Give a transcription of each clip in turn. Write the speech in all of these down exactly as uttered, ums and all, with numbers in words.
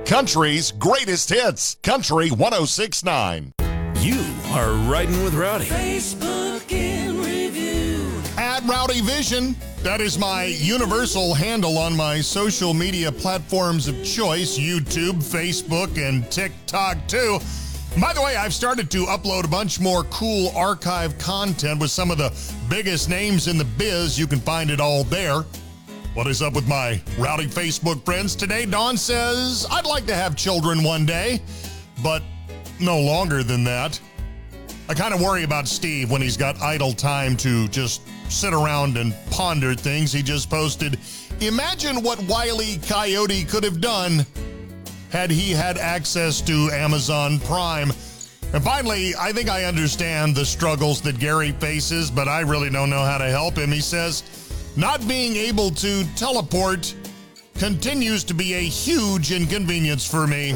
Country's greatest hits. Country one oh six point nine. You are riding with Rowdy. Facebook in review. At Rowdy Vision. That is my universal handle on my social media platforms of choice, YouTube, Facebook, and TikTok too. By the way, I've started to upload a bunch more cool archive content with some of the biggest names in the biz. You can find it all there. What is up with my Rowdy Facebook friends? Today, Dawn says, I'd like to have children one day, but no longer than that. I kind of worry about Steve when he's got idle time to just sit around and ponder things. He just posted, imagine what Wile E. Coyote could have done had he had access to Amazon Prime. And finally, I think I understand the struggles that Gary faces, but I really don't know how to help him. He says, not being able to teleport continues to be a huge inconvenience for me.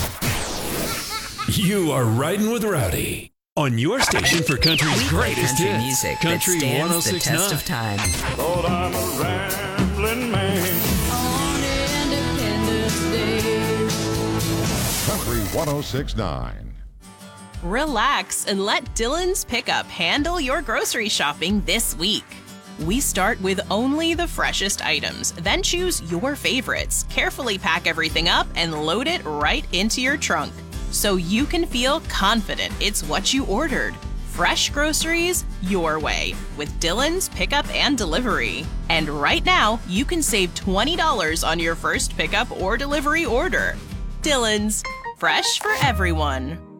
You are riding with Rowdy on your station for country's We play greatest country hits. music Country that stands the test of one oh six point nine. time. Lord, I'm a rambling man. On Independence Day. Country one oh six point nine. Relax and let Dylan's Pickup handle your grocery shopping this week. We start with only the freshest items, then choose your favorites, carefully pack everything up, and load it right into your trunk, so you can feel confident it's what you ordered. Fresh groceries your way with Dylan's Pickup and Delivery. And right now, you can save twenty dollars on your first pickup or delivery order. Dylan's, fresh for everyone.